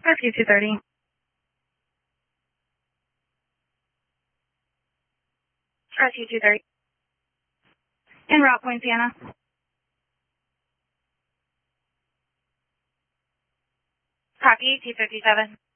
Rescue 230. Rescue 230. En route, Point Sienna. Copy, T57.